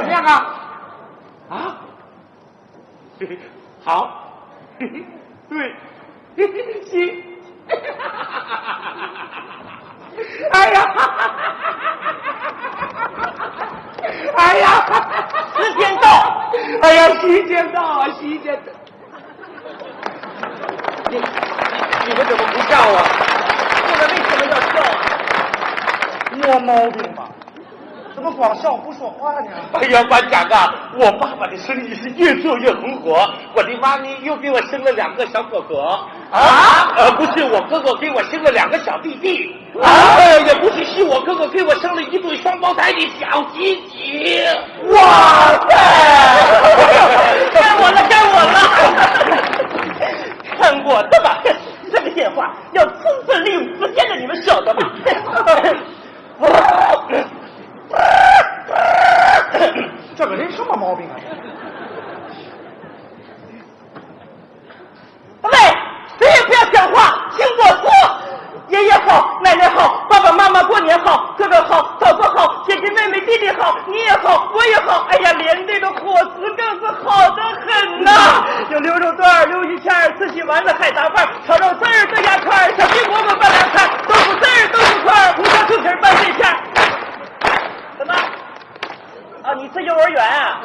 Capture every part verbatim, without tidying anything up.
么样啊？啊？好，对，行。哎呀，哎呀， 时间到！ 哎呀，时间到啊，时间到！你你们怎么不笑啊？ 我们为什么要笑啊？ 我毛病吧？怎么光笑不说话呢？哎呀，班长啊，我爸爸的生意是越做越红火，我的妈咪又给我生了两个小哥哥啊，呃，不是我哥哥给我生了两个小弟弟啊，呃，也不是是我哥哥给我生了一对双胞胎的小鸡鸡。哇塞！ 该我了，该我了！看我的吧，这个电话要充分利用时间的，你们晓得吗？ 这个人什么毛病啊？ 喂，谁也不要讲话，听我说。爷爷好，奶奶好，爸爸妈妈过年好，哥哥好，嫂子好，姐姐妹妹弟弟好，你也好，我也好。哎呀，连队的伙食更是好得很呐、嗯！有牛肉段、溜鱼片、四喜丸子、海杂饭、炒肉丝儿、豆芽块、小鸡蘑菇拌凉菜、豆腐丝儿、豆腐块、胡椒猪皮拌碎片。什么？啊，你是幼儿园啊？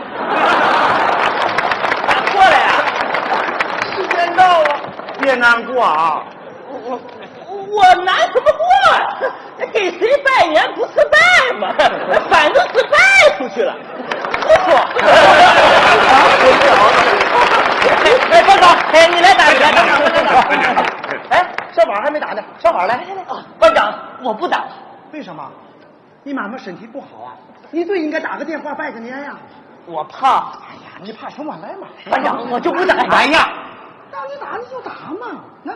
打错了呀！时间到了， 别难过啊！ 我我难什么过啊？给谁拜年不是拜吗？反正是拜出去了，不错。哎，班长，哎，你来打，你来打，班长。 哎，小宝还没打呢，小宝来来来。 班长，我不打了。 为什么？你妈妈身体不好啊，你最应该打个电话拜个年呀。 我怕。 哎呀，你怕什么？来嘛。 班长，我就不打。 哎呀，让你打你就打嘛，那。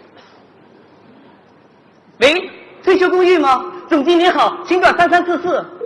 喂，退休公寓吗？总经理好，请转三三四四。